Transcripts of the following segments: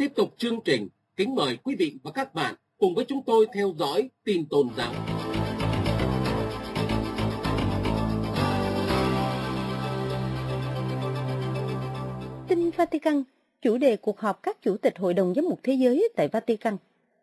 tiếp tục chương trình, kính mời quý vị và các bạn cùng với chúng tôi theo dõi tin tôn giáo. Tin Vatican, chủ đề cuộc họp các chủ tịch Hội đồng Giám mục Thế giới tại Vatican.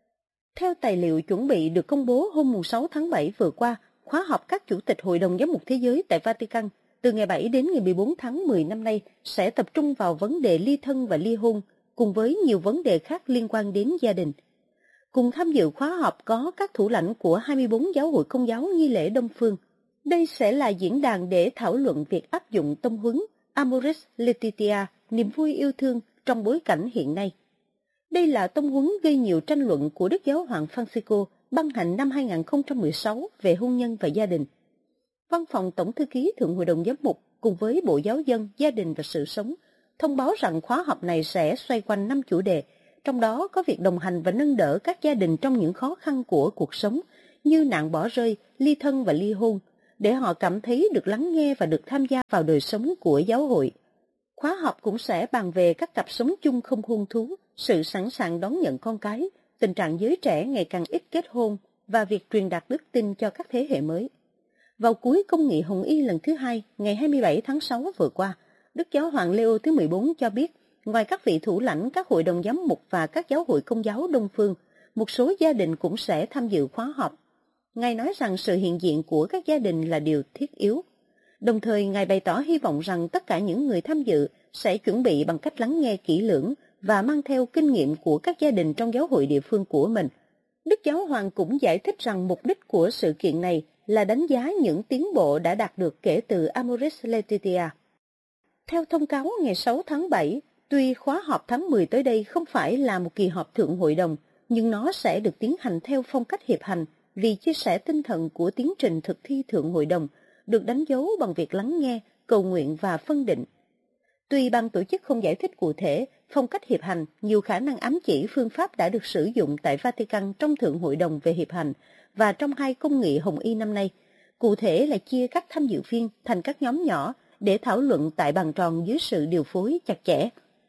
Theo tài liệu chuẩn bị được công bố hôm 6 tháng 7 vừa qua, khóa họp các chủ tịch Hội đồng Giám mục Thế giới tại Vatican từ ngày 7 đến ngày 14 tháng 10 năm nay sẽ tập trung vào vấn đề ly thân và ly hôn, cùng với nhiều vấn đề khác liên quan đến gia đình. Cùng tham dự khóa họp có các thủ lãnh của 24 giáo hội Công giáo nghi lễ Đông phương. Đây sẽ là diễn đàn để thảo luận việc áp dụng tông huấn Amoris Laetitia, niềm vui yêu thương trong bối cảnh hiện nay. Đây là tông huấn gây nhiều tranh luận của Đức Giáo hoàng Francisco ban hành năm 2016 về hôn nhân và gia đình. Văn phòng Tổng thư ký Thượng Hội đồng Giám mục cùng với Bộ Giáo dân, Gia đình và Sự sống thông báo rằng khóa họp này sẽ xoay quanh 5 chủ đề, trong đó có việc đồng hành và nâng đỡ các gia đình trong những khó khăn của cuộc sống như nạn bỏ rơi, ly thân và ly hôn, để họ cảm thấy được lắng nghe và được tham gia vào đời sống của giáo hội. Khóa họp cũng sẽ bàn về các cặp sống chung không hôn thú, sự sẵn sàng đón nhận con cái, tình trạng giới trẻ ngày càng ít kết hôn và việc truyền đạt đức tin cho các thế hệ mới. Vào cuối công nghị Hồng Y lần thứ 2, ngày 27 tháng 6 vừa qua, Đức Giáo hoàng Leo thứ 14 cho biết, ngoài các vị thủ lãnh các hội đồng giám mục và các giáo hội Công giáo Đông phương, một số gia đình cũng sẽ tham dự khóa họp. Ngài nói rằng sự hiện diện của các gia đình là điều thiết yếu. Đồng thời, Ngài bày tỏ hy vọng rằng tất cả những người tham dự sẽ chuẩn bị bằng cách lắng nghe kỹ lưỡng và mang theo kinh nghiệm của các gia đình trong giáo hội địa phương của mình. Đức Giáo hoàng cũng giải thích rằng mục đích của sự kiện này là đánh giá những tiến bộ đã đạt được kể từ Amoris Laetitia. Theo thông cáo ngày 6 tháng 7, tuy khóa họp tháng 10 tới đây không phải là một kỳ họp thượng hội đồng, nhưng nó sẽ được tiến hành theo phong cách hiệp hành vì chia sẻ tinh thần của tiến trình thực thi thượng hội đồng, được đánh dấu bằng việc lắng nghe, cầu nguyện và phân định. Tuy ban tổ chức không giải thích cụ thể, phong cách hiệp hành nhiều khả năng ám chỉ phương pháp đã được sử dụng tại Vatican trong Thượng Hội đồng về hiệp hành và trong 2 công nghị Hồng Y năm nay, cụ thể là chia các tham dự viên thành các nhóm nhỏ để thảo luận tại bàn tròn dưới sự điều phối chặt chẽ.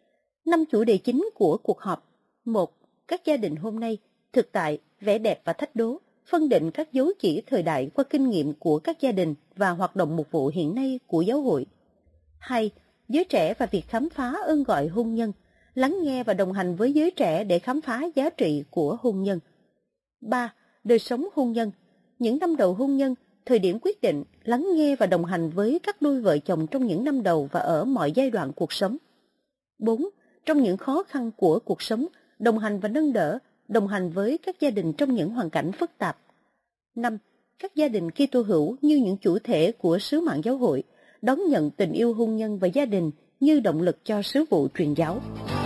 5 chủ đề chính của cuộc họp: 1. Các gia đình hôm nay, thực tại, vẻ đẹp và thách đố, phân định các dấu chỉ thời đại qua kinh nghiệm của các gia đình và hoạt động mục vụ hiện nay của giáo hội. 2. Giới trẻ và việc khám phá ơn gọi hôn nhân, lắng nghe và đồng hành với giới trẻ để khám phá giá trị của hôn nhân. 3. Đời sống hôn nhân, những năm đầu hôn nhân, thời điểm quyết định, lắng nghe và đồng hành với các đôi vợ chồng trong những năm đầu và ở mọi giai đoạn cuộc sống. 4. Trong những khó khăn của cuộc sống, đồng hành và nâng đỡ, đồng hành với các gia đình trong những hoàn cảnh phức tạp. 5. Các gia đình Kitô hữu như những chủ thể của sứ mạng giáo hội, đón nhận tình yêu hôn nhân và gia đình như động lực cho sứ vụ truyền giáo.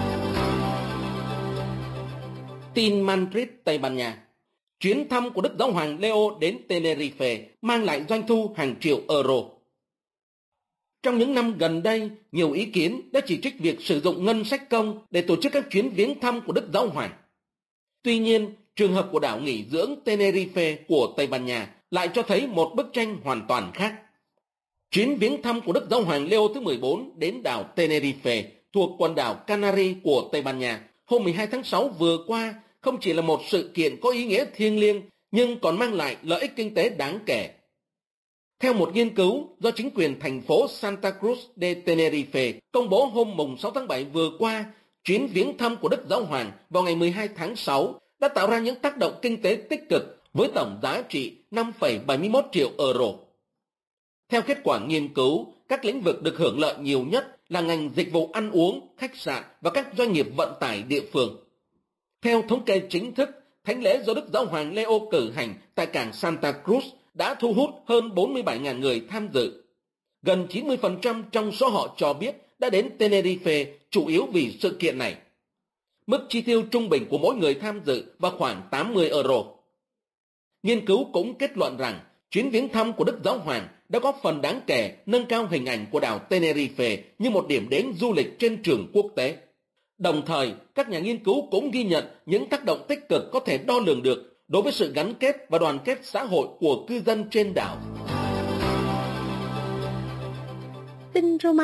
Tin Madrid, Tây Ban Nha. Chuyến thăm của Đức Giáo hoàng Leo đến Tenerife mang lại doanh thu hàng triệu euro. Trong những năm gần đây, nhiều ý kiến đã chỉ trích việc sử dụng ngân sách công để tổ chức các chuyến viếng thăm của Đức Giáo hoàng. Tuy nhiên, trường hợp của đảo nghỉ dưỡng Tenerife của Tây Ban Nha lại cho thấy một bức tranh hoàn toàn khác. Chuyến viếng thăm của Đức Giáo hoàng Leo thứ 14 đến đảo Tenerife thuộc quần đảo Canary của Tây Ban Nha hôm 12 tháng 6 vừa qua không chỉ là một sự kiện có ý nghĩa thiêng liêng nhưng còn mang lại lợi ích kinh tế đáng kể. Theo một nghiên cứu do chính quyền thành phố Santa Cruz de Tenerife công bố hôm 6 tháng 7 vừa qua, chuyến viếng thăm của Đức Giáo hoàng vào ngày 12 tháng 6 đã tạo ra những tác động kinh tế tích cực với tổng giá trị 5,71 triệu euro. Theo kết quả nghiên cứu, các lĩnh vực được hưởng lợi nhiều nhất là ngành dịch vụ ăn uống, khách sạn và các doanh nghiệp vận tải địa phương. Theo thống kê chính thức, thánh lễ do Đức Giáo hoàng Leo cử hành tại cảng Santa Cruz đã thu hút hơn 47.000 người tham dự. Gần 90% trong số họ cho biết đã đến Tenerife chủ yếu vì sự kiện này. Mức chi tiêu trung bình của mỗi người tham dự vào khoảng 80 euro. Nghiên cứu cũng kết luận rằng chuyến viếng thăm của Đức Giáo hoàng đã góp phần đáng kể nâng cao hình ảnh của đảo Tenerife như một điểm đến du lịch trên trường quốc tế. Đồng thời, các nhà nghiên cứu cũng ghi nhận những tác động tích cực có thể đo lường được đối với sự gắn kết và đoàn kết xã hội của cư dân trên đảo. Tin Roma,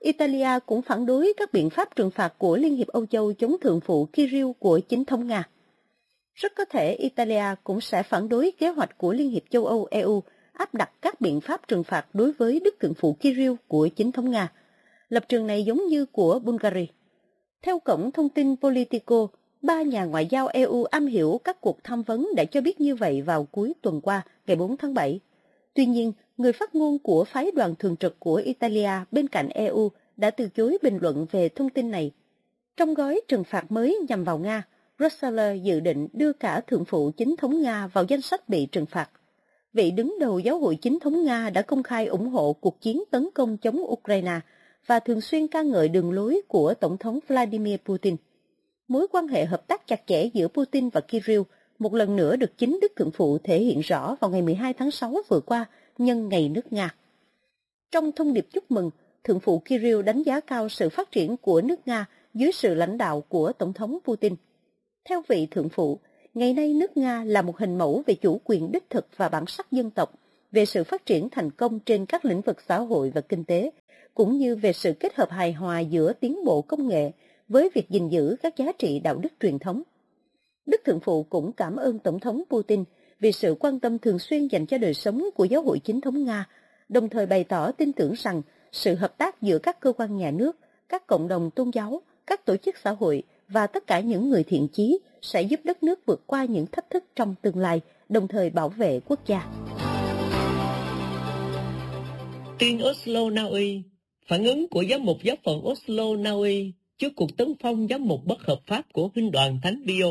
Italia cũng phản đối các biện pháp trừng phạt của Liên hiệp Âu Châu chống thượng phụ Kirill của chính thống Nga. Rất có thể Italia cũng sẽ phản đối kế hoạch của Liên hiệp châu Âu EU áp đặt các biện pháp trừng phạt đối với đức thượng phụ Kirill của chính thống Nga. Lập trường này giống như của Bulgaria. Theo cổng thông tin Politico, 3 nhà ngoại giao EU am hiểu các cuộc tham vấn đã cho biết như vậy vào cuối tuần qua, ngày 4 tháng 7. Tuy nhiên, người phát ngôn của phái đoàn thường trực của Italia bên cạnh EU đã từ chối bình luận về thông tin này. Trong gói trừng phạt mới nhằm vào Nga, Brussels dự định đưa cả thượng phụ chính thống Nga vào danh sách bị trừng phạt. Vị đứng đầu giáo hội chính thống Nga đã công khai ủng hộ cuộc chiến tấn công chống Ukraine và thường xuyên ca ngợi đường lối của Tổng thống Vladimir Putin. Mối quan hệ hợp tác chặt chẽ giữa Putin và Kirill một lần nữa được chính đức thượng phụ thể hiện rõ vào ngày 12 tháng 6 vừa qua nhân ngày nước Nga. Trong thông điệp chúc mừng, thượng phụ Kirill đánh giá cao sự phát triển của nước Nga dưới sự lãnh đạo của Tổng thống Putin. Theo vị thượng phụ, ngày nay nước Nga là một hình mẫu về chủ quyền đích thực và bản sắc dân tộc, về sự phát triển thành công trên các lĩnh vực xã hội và kinh tế, cũng như về sự kết hợp hài hòa giữa tiến bộ công nghệ với việc gìn giữ các giá trị đạo đức truyền thống. Đức thượng phụ cũng cảm ơn Tổng thống Putin vì sự quan tâm thường xuyên dành cho đời sống của giáo hội chính thống Nga, đồng thời bày tỏ tin tưởng rằng sự hợp tác giữa các cơ quan nhà nước, các cộng đồng tôn giáo, các tổ chức xã hội và tất cả những người thiện chí sẽ giúp đất nước vượt qua những thách thức trong tương lai, đồng thời bảo vệ quốc gia. Tin Oslo, Na Uy. Phản ứng của giám mục giáo phận Oslo, Na Uy trước cuộc tấn công giám mục bất hợp pháp của Huynh đoàn Thánh Pio.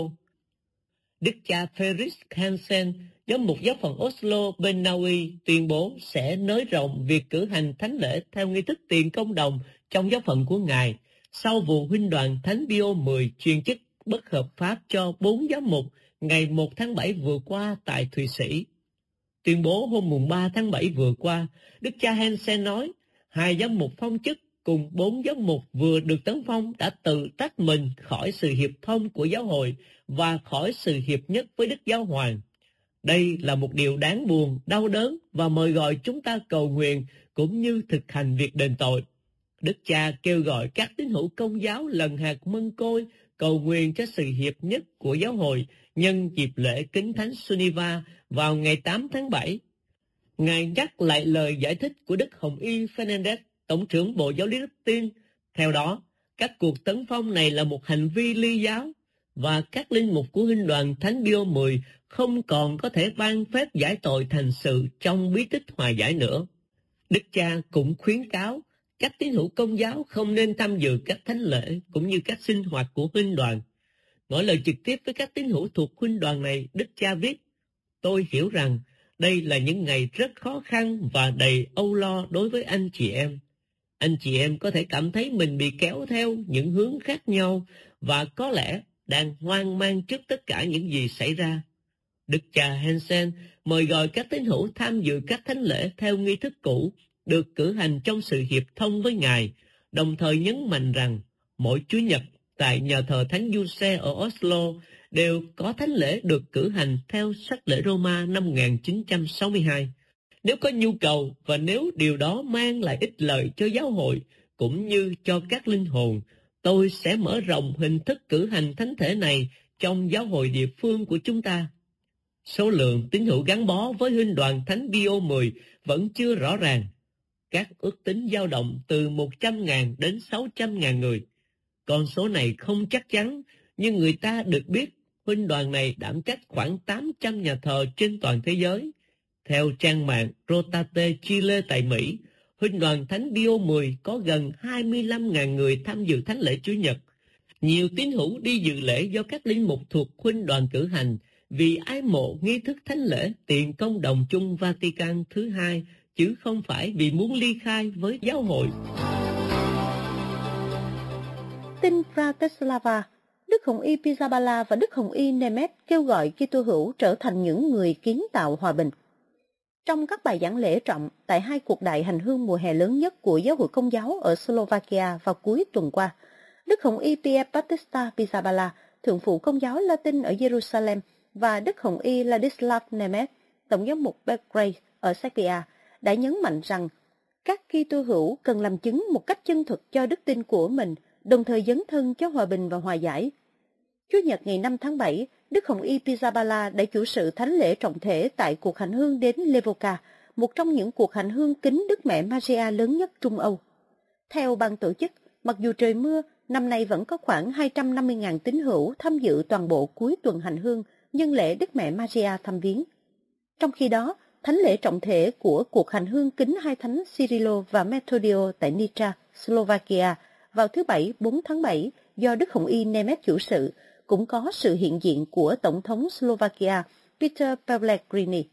Đức cha Felix Hansen, giám mục giáo phận Oslo bên Na Uy, tuyên bố sẽ nới rộng việc cử hành thánh lễ theo nghi thức tiền công đồng trong giáo phận của Ngài, sau vụ Huynh đoàn Thánh Pio 10 truyền chức bất hợp pháp cho 4 giám mục ngày 1 tháng 7 vừa qua tại Thụy Sĩ. Tuyên bố hôm 3 tháng 7 vừa qua, Đức cha Hansen nói, 2 giám mục phong chức cùng 4 giám mục vừa được tấn phong đã tự tách mình khỏi sự hiệp thông của giáo hội và khỏi sự hiệp nhất với Đức Giáo Hoàng. Đây là một điều đáng buồn, đau đớn và mời gọi chúng ta cầu nguyện cũng như thực hành việc đền tội. Đức cha kêu gọi các tín hữu Công giáo lần hạt mân côi cầu nguyện cho sự hiệp nhất của giáo hội nhân dịp lễ Kính Thánh Suniva vào ngày 8 tháng 7. Ngài nhắc lại lời giải thích của Đức Hồng Y Fernandez, Tổng trưởng Bộ Giáo lý Đức Tin. Theo đó, các cuộc tấn công này là một hành vi ly giáo và các linh mục của Huynh đoàn Thánh Pio 10 không còn có thể ban phép giải tội thành sự trong bí tích hòa giải nữa. Đức cha cũng khuyến cáo các tín hữu Công giáo không nên tham dự các thánh lễ cũng như các sinh hoạt của Huynh đoàn. Nói lời trực tiếp với các tín hữu thuộc Huynh đoàn này, Đức cha viết, tôi hiểu rằng đây là những ngày rất khó khăn và đầy âu lo đối với anh chị em. Anh chị em có thể cảm thấy mình bị kéo theo những hướng khác nhau và có lẽ đang hoang mang trước tất cả những gì xảy ra. Đức cha Hansen mời gọi các tín hữu tham dự các thánh lễ theo nghi thức cũ, được cử hành trong sự hiệp thông với Ngài, đồng thời nhấn mạnh rằng mỗi Chủ nhật tại nhà thờ Thánh Giuse ở Oslo đều có thánh lễ được cử hành theo sách lễ Roma năm 1962. Nếu có nhu cầu và nếu điều đó mang lại ích lợi cho giáo hội cũng như cho các linh hồn, tôi sẽ mở rộng hình thức cử hành thánh thể này trong giáo hội địa phương của chúng ta. Số lượng tín hữu gắn bó với Huynh đoàn Thánh Pio 10 vẫn chưa rõ ràng. Các ước tính dao động từ 100.000 đến 600.000 người. Con số này không chắc chắn, nhưng người ta được biết Huynh đoàn này đảm trách khoảng 800 nhà thờ trên toàn thế giới. Theo trang mạng Rotate Chile tại Mỹ, Huynh đoàn Thánh Pio 10 có gần 25.000 người tham dự thánh lễ Chủ nhật. Nhiều tín hữu đi dự lễ do các linh mục thuộc Huynh đoàn cử hành vì ái mộ nghi thức thánh lễ tiền công đồng chung Vatican thứ hai, chứ không phải vì muốn ly khai với giáo hội. Tin Bratislava, Đức Hồng Y Pizzaballa và Đức Hồng Y Nemeth kêu gọi Kitô hữu trở thành những người kiến tạo hòa bình. Trong các bài giảng lễ trọng tại 2 cuộc đại hành hương mùa hè lớn nhất của giáo hội Công giáo ở Slovakia vào cuối tuần qua, Đức Hồng Y Pier Battista Pizzaballa, thượng phụ Công giáo Latin ở Jerusalem, và Đức Hồng Y Ladislav Nemeth, tổng giám múc Belgrade ở Serbia, đã nhấn mạnh rằng Các Kitô hữu cần làm chứng một cách chân thực cho đức tin của mình, đồng thời dấn thân cho hòa bình và hòa giải. Chủ nhật ngày 5 tháng 7, Đức Hồng Y Pizzaballa đã chủ sự thánh lễ trọng thể tại cuộc hành hương đến Levoca, một trong những cuộc hành hương kính Đức Mẹ Maria lớn nhất Trung Âu. Theo ban tổ chức, mặc dù trời mưa, năm nay vẫn có khoảng 250.000 tín hữu tham dự toàn bộ cuối tuần hành hương nhân lễ Đức Mẹ Maria thăm viếng. Trong khi đó, thánh lễ trọng thể của cuộc hành hương kính hai thánh Cyrilo và Metodio tại Nitra, Slovakia vào thứ Bảy 4 tháng 7 do Đức Hồng Y Nemet chủ sự, cũng có sự hiện diện của Tổng thống Slovakia Peter Pellegrini.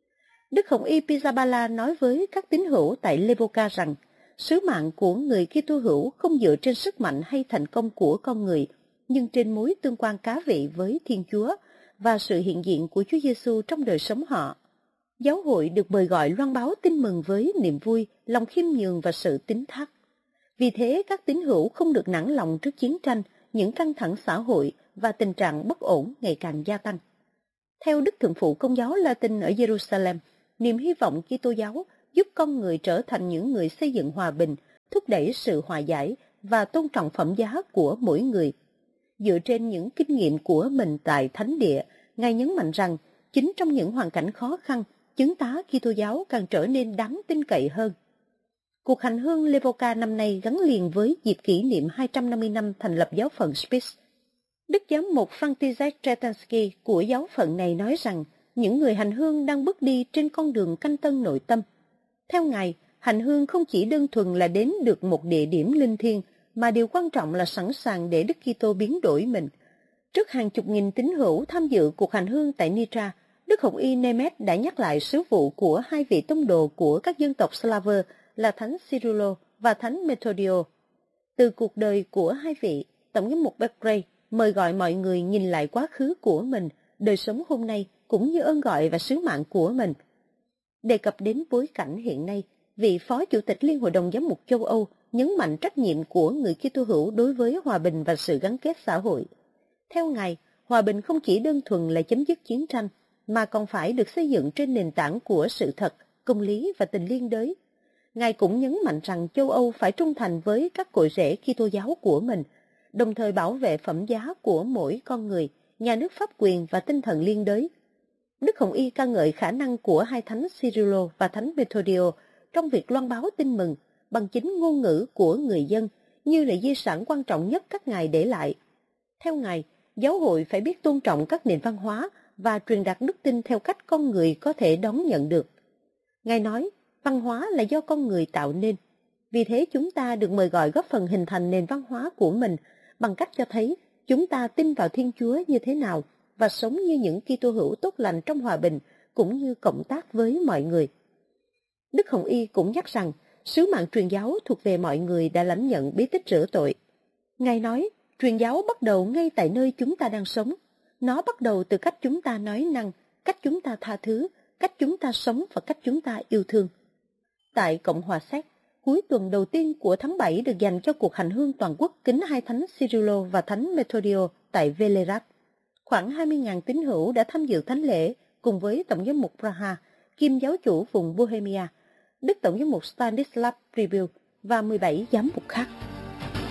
Đức Hồng Y Pizzaballa nói với các tín hữu tại Levoca rằng sứ mạng của người Kitô hữu không dựa trên sức mạnh hay thành công của con người, nhưng trên mối tương quan cá vị với Thiên Chúa và sự hiện diện của Chúa Giêsu trong đời sống họ. Giáo hội được mời gọi loan báo tin mừng với niềm vui, lòng khiêm nhường và sự tín thác. Vì thế, các tín hữu không được nản lòng trước chiến tranh, những căng thẳng xã hội và tình trạng bất ổn ngày càng gia tăng. Theo Đức Thượng phụ Công giáo Latin ở Jerusalem, niềm hy vọng Kitô giáo giúp con người trở thành những người xây dựng hòa bình, thúc đẩy sự hòa giải và tôn trọng phẩm giá của mỗi người. Dựa trên những kinh nghiệm của mình tại Thánh Địa, Ngài nhấn mạnh rằng chính trong những hoàn cảnh khó khăn, chứng tá Kitô giáo càng trở nên đáng tin cậy hơn. Cuộc hành hương Levoca năm nay gắn liền với dịp kỷ niệm 250 năm thành lập giáo phận Spiš. Đức giám mục Franciszek Tretansky của giáo phận này nói rằng những người hành hương đang bước đi trên con đường canh tân nội tâm. Theo Ngài, hành hương không chỉ đơn thuần là đến được một địa điểm linh thiêng, mà điều quan trọng là sẵn sàng để Đức Kitô biến đổi mình. Trước hàng chục nghìn tín hữu tham dự cuộc hành hương tại Nitra, Đức Hồng Y Nemet đã nhắc lại sứ vụ của hai vị tông đồ của các dân tộc Slav là Thánh Cyrilo và Thánh Metodio. Từ cuộc đời của hai vị, Tổng giám mục Beckley mời gọi mọi người nhìn lại quá khứ của mình, đời sống hôm nay cũng như ơn gọi và sứ mạng của mình. Đề cập đến bối cảnh hiện nay, vị Phó Chủ tịch Liên Hội đồng Giám mục châu Âu nhấn mạnh trách nhiệm của người Kitô hữu đối với hòa bình và sự gắn kết xã hội. Theo Ngài, hòa bình không chỉ đơn thuần là chấm dứt chiến tranh, mà còn phải được xây dựng trên nền tảng của sự thật, công lý và tình liên đới. Ngài cũng nhấn mạnh rằng châu Âu phải trung thành với các cội rễ Kitô giáo của mình, đồng thời bảo vệ phẩm giá của mỗi con người, nhà nước pháp quyền và tinh thần liên đới. Đức Hồng Y ca ngợi khả năng của hai thánh Cyrilo và thánh Metodio trong việc loan báo tin mừng bằng chính ngôn ngữ của người dân như là di sản quan trọng nhất các ngài để lại. Theo Ngài, giáo hội phải biết tôn trọng các nền văn hóa và truyền đạt đức tin theo cách con người có thể đón nhận được. Ngài nói, văn hóa là do con người tạo nên. Vì thế chúng ta được mời gọi góp phần hình thành nền văn hóa của mình bằng cách cho thấy chúng ta tin vào Thiên Chúa như thế nào và sống như những Kitô hữu tốt lành trong hòa bình cũng như cộng tác với mọi người. Đức Hồng Y cũng nhắc rằng sứ mạng truyền giáo thuộc về mọi người đã lãnh nhận bí tích rửa tội. Ngài nói, truyền giáo bắt đầu ngay tại nơi chúng ta đang sống. Nó bắt đầu từ cách chúng ta nói năng, cách chúng ta tha thứ, cách chúng ta sống và cách chúng ta yêu thương. Tại Cộng hòa Séc, cuối tuần đầu tiên của tháng 7 được dành cho cuộc hành hương toàn quốc kính hai thánh Cyrilo và thánh Metodio tại Velehrad. Khoảng 20.000 tín hữu đã tham dự thánh lễ cùng với Tổng giám mục Praha, kiêm giáo chủ vùng Bohemia, Đức Tổng giám mục Stanislav Pribil và 17 giám mục khác.